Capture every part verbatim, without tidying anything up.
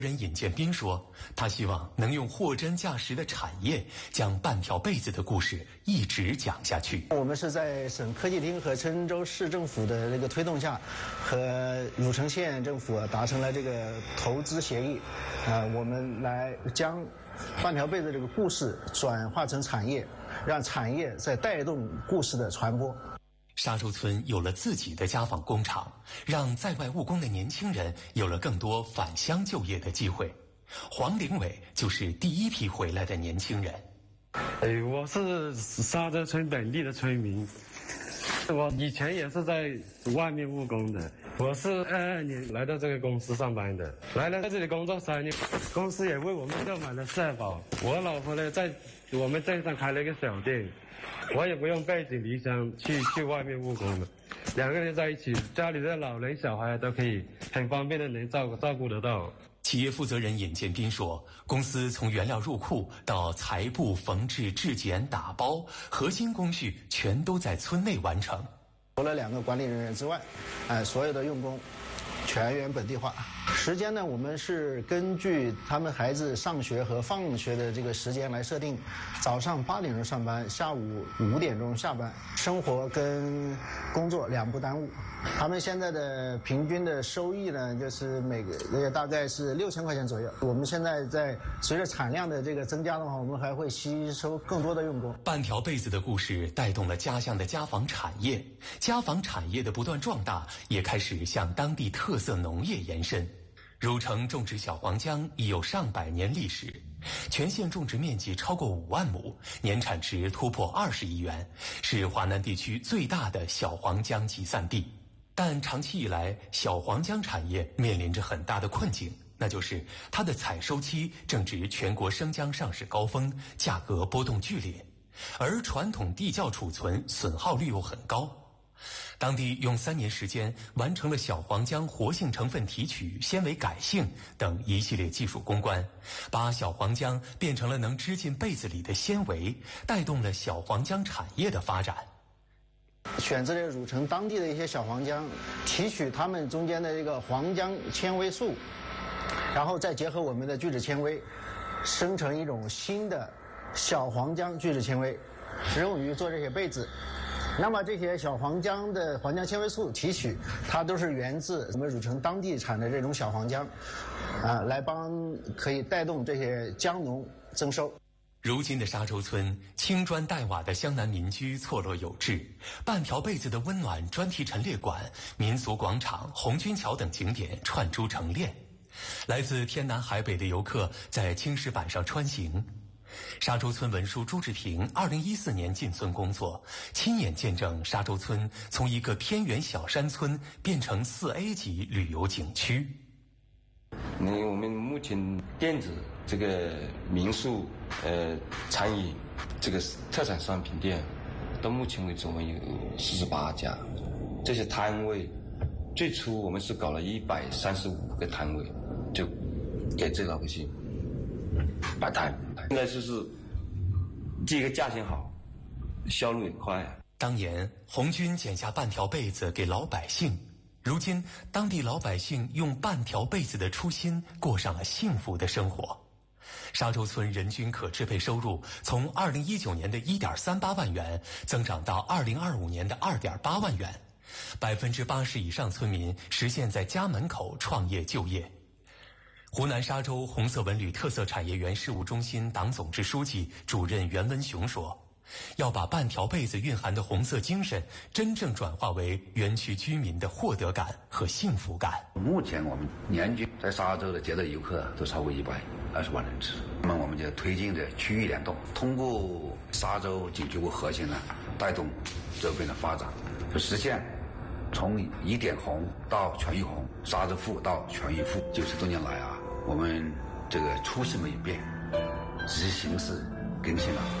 人尹建斌说，他希望能用货真价实的产业，将半条被子的故事一直讲下去。 我们是在省科技厅和郴州市政府的这个推动下，和汝城县政府达成了这个投资协议，啊、呃，我们来将半条被子这个故事转化成产业，让产业在带动故事的传播。 沙洲村有了自己的家纺工厂，让在外务工的年轻人有了更多返乡就业的机会。黄凌伟就是第一批回来的年轻人。 哎，我是沙洲村本地的村民，我以前也是在外面务工的。我是二二年来到这个公司上班的，来了在这里工作三年，公司也为我们购买了社保。我老婆呢，在我们镇上开了一个小店，我也不用背井离乡去去外面务工了。两个人在一起，家里的老人小孩都可以很方便的能照顾照顾得到。 企业负责人尹建斌说，公司从原料入库到裁布、缝制、制剪、打包，核心工序全都在村内完成。 除了两个管理人员之外，呃，所有的用工全员本地化。时间呢，我们是根据他们孩子上学和放学的这个时间来设定，早上八点钟上班，下午五点钟下班，生活跟工作两不耽误。他们现在的平均的收益呢，就是每个月大概是六千块钱左右。我们现在在随着产量的这个增加的话，我们还会吸收更多的用工。 半条被子的故事带动了家乡的家纺产业，家纺产业的不断壮大，也开始向当地特色农业延伸。汝城种植小黄姜已有上百年历史，全县种植面积超过五万亩，年产值突破二十亿元，是华南地区最大的小黄姜集散地。但长期以来，小黄姜产业面临着很大的困境，那就是它的采收期正值全国生姜上市高峰，价格波动剧烈，而传统地窖储存损耗率又很高。当地用三年时间完成了小黄姜活性成分提取、纤维改性等一系列技术攻关，把小黄姜变成了能织进被子里的纤维，带动了小黄姜产业的发展。 选择了汝城当地的一些小黄姜，提取它们中间的这个黄姜纤维素，然后再结合我们的聚酯纤维，生成一种新的小黄姜聚酯纤维，使用于做这些被子。那么这些小黄姜的黄姜纤维素提取，它都是源自我们汝城当地产的这种小黄姜，啊，来帮可以带动这些姜农增收。 如今的沙洲村，青砖黛瓦的湘南民居错落有致，半条被子的温暖专题陈列馆、民俗广场、红军桥等景点串珠成链，来自天南海北的游客在青石板上穿行。沙洲村文书朱志平二零一四年进村工作，亲眼见证沙洲村从一个偏远小山村变成四 A 级旅游景区。 那我们目前电子这个民宿、呃餐饮这个特产商品店，到目前为止我们有四十八家。这些摊位，最初我们是搞了一百三十五个摊位，就给这老百姓摆摊。现在就是第一个价钱好，销路也快。 当年红军剪下半条被子给老百姓，如今当地老百姓用半条被子的初心过上了幸福的生活。沙洲村人均可支配收入从二零一九年的 一点三八万元增长到二零二五年的 二点八万元，百分之八十以上村民实现在家门口创业就业。湖南沙洲红色文旅特色产业园事务中心党总支书记、主任袁文雄说，要把半条被子蕴含的红色精神真正转化为园区居民的获得感和幸福感。 目前我们年均在沙洲的接待游客都超过一百二十万人次。那么我们就推进着区域联动，通过沙洲景区为核心呢，带动周边的发展，就实现从一点红到全域红，沙洲富到全域富。九十多年来啊，我们这个初心没变，只是形式更新了。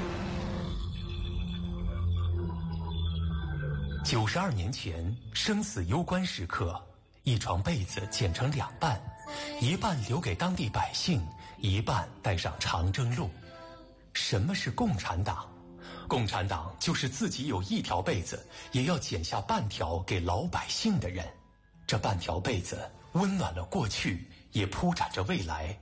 九十二年前，生死攸关时刻，一床被子剪成两半，一半留给当地百姓，一半带上长征路。什么是共产党？共产党就是自己有一条被子，也要剪下半条给老百姓的人。这半条被子温暖了过去， 也铺展着未来。